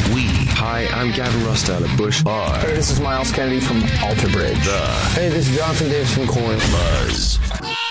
We. Hi, I'm Gavin Rossdale at Bush. Are. Hey, this is Miles Kennedy from Alter Bridge. The. Hey, this is Jonathan Davis from Korn. Buzz.